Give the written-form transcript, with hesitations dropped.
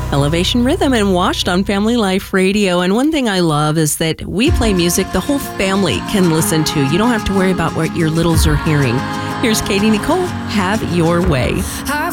Elevation Rhythm and Washed on Family Life Radio. And one thing I love is that we play music the whole family can listen to. You don't have to worry about what your littles are hearing. Here's Katie Nicole, Have Your Way.